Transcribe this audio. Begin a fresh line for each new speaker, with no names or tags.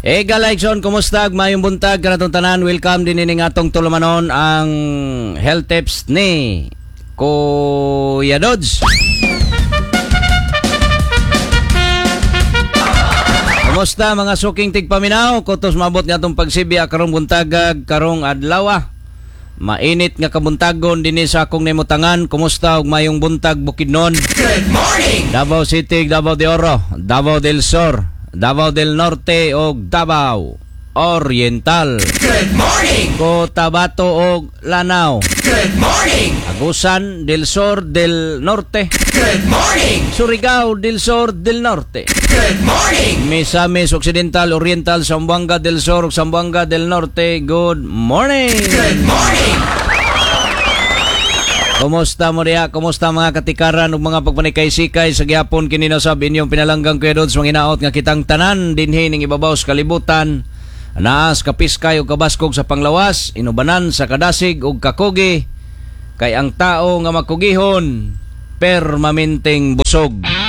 Galaikson, kumusta? Mayong buntag, kanatong tanan. Welcome din ining atong tulumanon ang health tips ni Kuya Dodge. Kumusta mga suking tigpaminaw? Kutos mabot nga itong pagsibya karong buntagag, karong adlaw. Mainit nga kabuntagon dinhi sa akong nimutangan. Kumusta og mayong buntag Bukidnon?
Good morning!
Davao City, Davao de Oro, Davao del Sur, Davao del Norte o Davao Oriental.
Good morning!
Cotabato o Lanao.
Good morning!
Agusan del Sur del Norte.
Good morning!
Surigao del Sur del Norte.
Good morning!
Misamis Occidental, Oriental, Zamboanga del Sur, Zamboanga del Norte. Good morning!
Good morning!
Kumusta mo riya? Kumusta mga katikaran ug mga pagpanikay-sikay sa gihapon kini na sab inyong pinalanggang Kuya Dodge manginaot nga kitang tanan dinhi ning ibabaw sa kalibutan. Naas kapiskay ug kabaskog sa panglawas, inubanan sa kadasig ug kakugi kay ang tao nga makugihon permanenteng busog.